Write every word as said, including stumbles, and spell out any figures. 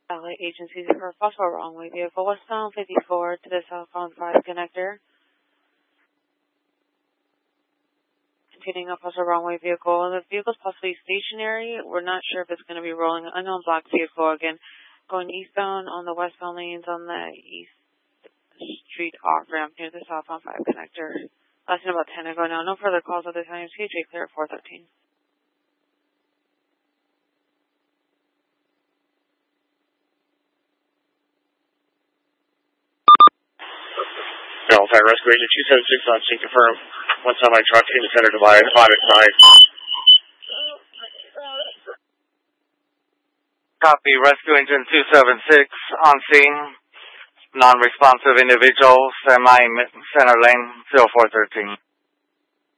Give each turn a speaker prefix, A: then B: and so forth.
A: L A agencies for a possible wrong-way vehicle, westbound fifty-four to the southbound five connector. Containing a possible wrong-way vehicle. The vehicle is possibly stationary. We're not sure if it's going to be rolling. Unknown black vehicle again. Going eastbound on the westbound lanes on the East Street off-ramp near the southbound five connector. Lasting about ten ago now. No further calls at this time. C H A clear at four thirteen.
B: Fire Rescue Agent two seven six on scene confirm. One semi truck in the center divide, audit side.
C: Copy, Rescue Agent two seven six on scene. Non-responsive individual, semi center lane, zero four thirteen.